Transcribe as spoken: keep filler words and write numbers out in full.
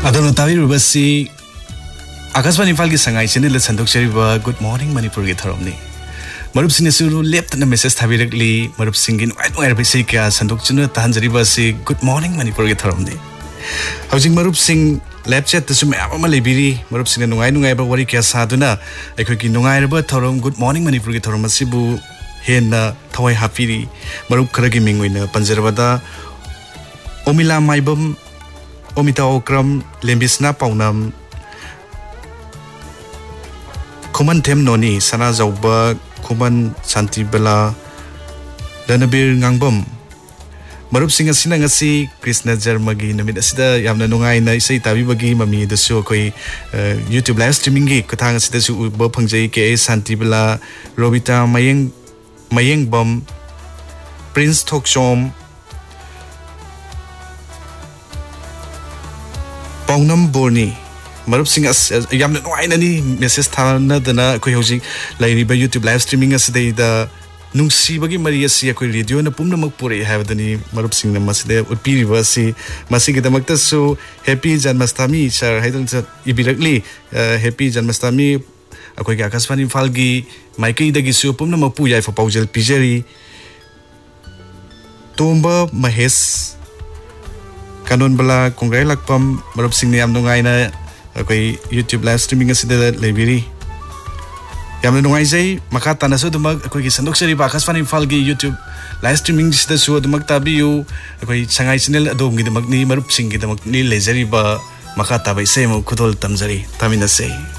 अदोनो ताबिरुबसी आकाशवाणी इम्फाल की Sangai channel संदोक्चरिबा good morning Manipur की थरमनी मरुप सिंह सुरु लेप्तना मेसेज थाबिरकली मरुप सिंह की नुआई नुआई रबसी क्या संदोक्चन ताहनजरिबासी गुड मॉर्निंग मणिपुर की थरमनी हौजिंग मरुप सिंह लैब चैट तसु मैम अमा लेबिरी मरुप सिंह नुआई नुआई बा वरी क्या सादुना अखोई की नुआई रबा थरम गुड मॉर्निंग मणिपुर की थरम असिबु हेना थवाई हाफिरी मरुप खरगी मिंगोइना पंजरबदा ओमिला माइबम ओमिता ओक्रम लेम्बिसना पाउनम खुमन थेम नोनी सना जौबा खुमन शांतिबला दनबीर ngangbam मरुप सिंह असिना ngasi कृष्ण जर्मगी नमित असिदा यामना नुंगाइना इसै ताबिबगी ममी दसु कोई YouTube लाइव स्ट्रीमिंग की कथांग असिदसु उब फंगजै के शांतिबला रोबिता मयंग मयंग बम प्रिंस थोकसोम पाउनम बोर्नी मरुप सिंह यामना नुआइनानी मेसेज थानदना कोई हौजिक लाइरिबा YouTube लाइव स्ट्रीमिंग असिदैदा नुंसीबगी मरी असि कोई रेडियो न पुमनमक पुरे हाबदनी मरुप सिंह न मसिदे उपिरिबा असि मसिगिदमक्तसु happy Janmashtami sir हाइदन इबिरकली happy Janmashtami अखोई आकाशवाणी इम्फाल की माइकईदगिसु पुमनमक पु याइफा पाउजल पिजरी तोंबा महेश कानून बला कोंग्रे लकपम मरुप सिंह ने याम नुंगाइना कोई YouTube लाइव स्ट्रीमिंग असिदा लेबिरी यामना नुंगाइजै मखा तानसु दमक कोई संदोक्चरी आकाशवाणी इम्फाल की YouTube लाइव स्ट्रीमिंग सिदसु दमक ताबियु कोई संगाई चैनल अदोमगी दमक नि मरुप सिंह की दमक नि लेजरीबा मखा ताबै सेम खुदोल तमजरी तामिनसे।